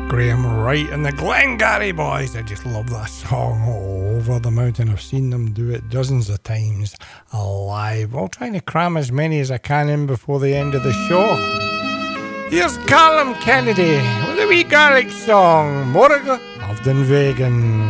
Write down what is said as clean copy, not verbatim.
Graham Wright and the Glengarry Boys. I just love that song. Over the Mountain. I've seen them do it dozens of times live. I'll try to cram as many as I can in before the end of the show. Here's Callum Kennedy with a wee garlic song, Morgen of den Wegen.